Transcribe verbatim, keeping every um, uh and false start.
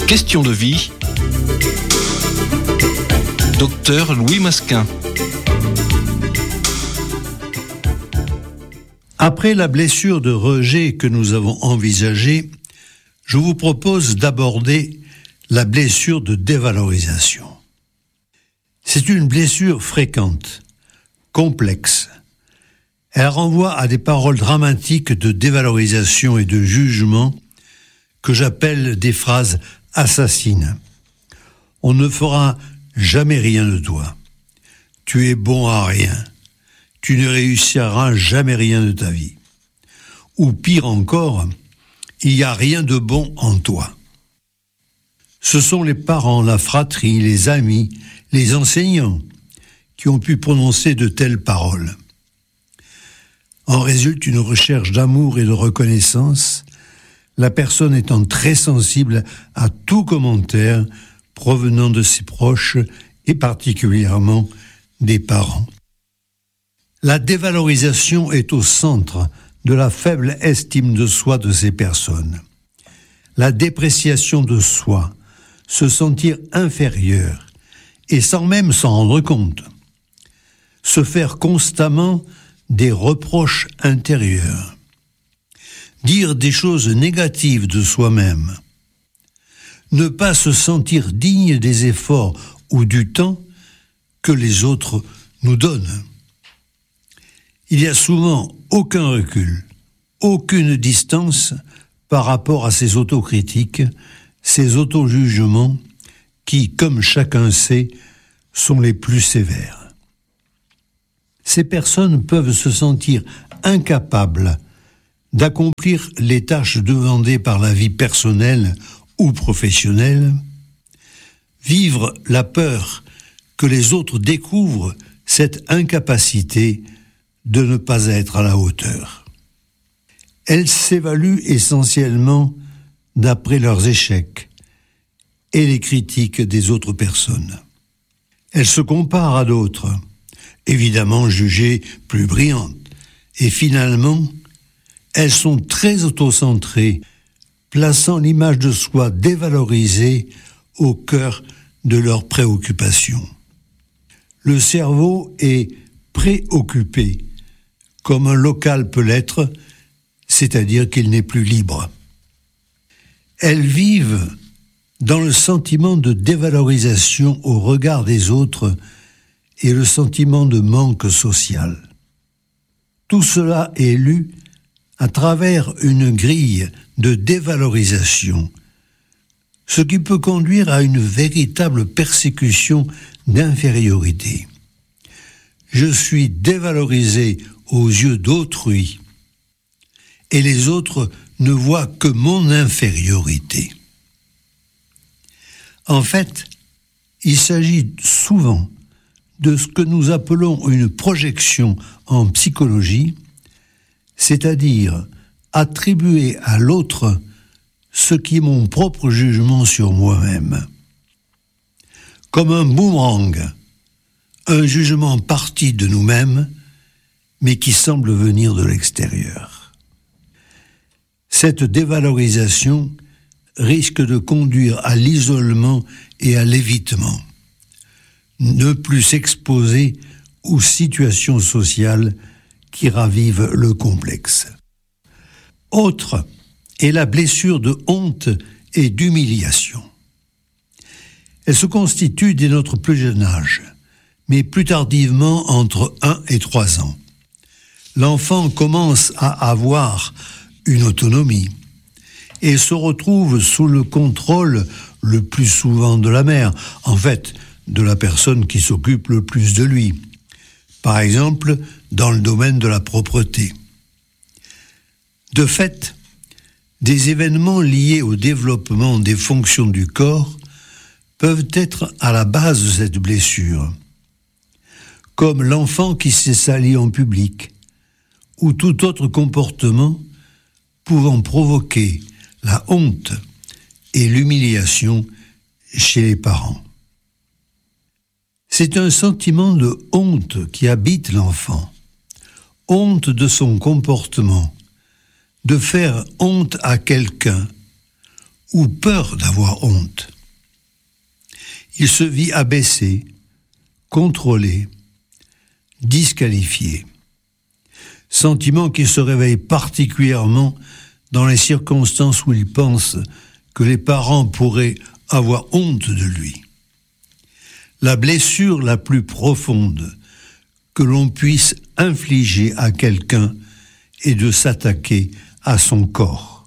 Question de vie. Docteur Louis Masquin. Après la blessure de rejet que nous avons envisagée, je vous propose d'aborder la blessure de dévalorisation. C'est une blessure fréquente, complexe. Elle renvoie à des paroles dramatiques de dévalorisation et de jugement que j'appelle des phrases assassines. On ne fera jamais rien de toi. Tu es bon à rien. Tu ne réussiras jamais rien de ta vie. Ou pire encore, il n'y a rien de bon en toi. Ce sont les parents, la fratrie, les amis, les enseignants qui ont pu prononcer de telles paroles. En résulte une recherche d'amour et de reconnaissance, la personne étant très sensible à tout commentaire provenant de ses proches et particulièrement des parents. La dévalorisation est au centre de la faible estime de soi de ces personnes. La dépréciation de soi, se sentir inférieur, et sans même s'en rendre compte. Se faire constamment des reproches intérieurs. Dire des choses négatives de soi-même. Ne pas se sentir digne des efforts ou du temps que les autres nous donnent. Il y a souvent aucun recul, aucune distance par rapport à ces autocritiques, ces auto-jugements qui, comme chacun sait, sont les plus sévères. Ces personnes peuvent se sentir incapables d'accomplir les tâches demandées par la vie personnelle ou professionnelle, vivre la peur que les autres découvrent cette incapacité de ne pas être à la hauteur. Elles s'évaluent essentiellement d'après leurs échecs et les critiques des autres personnes. Elles se comparent à d'autres, évidemment jugées plus brillantes, et finalement, elles sont très autocentrées, plaçant l'image de soi dévalorisée au cœur de leurs préoccupations. Le cerveau est préoccupé, comme un local peut l'être, c'est-à-dire qu'il n'est plus libre. Elles vivent dans le sentiment de dévalorisation au regard des autres et le sentiment de manque social. Tout cela est lu à travers une grille de dévalorisation, ce qui peut conduire à une véritable persécution d'infériorité. Je suis dévalorisé aux yeux d'autrui et les autres ne voient que mon infériorité. En fait, il s'agit souvent de ce que nous appelons une projection en psychologie, c'est-à-dire attribuer à l'autre ce qui est mon propre jugement sur moi-même. Comme un boomerang, un jugement parti de nous-mêmes, mais qui semble venir de l'extérieur. Cette dévalorisation risque de conduire à l'isolement et à l'évitement. Ne plus s'exposer aux situations sociales qui ravivent le complexe. Autre est la blessure de honte et d'humiliation. Elle se constitue dès notre plus jeune âge, mais plus tardivement entre un et trois ans. L'enfant commence à avoir une autonomie et se retrouve sous le contrôle le plus souvent de la mère, en fait, de la personne qui s'occupe le plus de lui. Par exemple, dans le domaine de la propreté. De fait, des événements liés au développement des fonctions du corps peuvent être à la base de cette blessure, comme l'enfant qui s'est sali en public, ou tout autre comportement pouvant provoquer la honte et l'humiliation chez les parents. C'est un sentiment de honte qui habite l'enfant, honte de son comportement, de faire honte à quelqu'un ou peur d'avoir honte. Il se vit abaissé, contrôlé, disqualifié. Sentiment qui se réveille particulièrement dans les circonstances où il pense que les parents pourraient avoir honte de lui. La blessure la plus profonde que l'on puisse infliger à quelqu'un est de s'attaquer à son corps.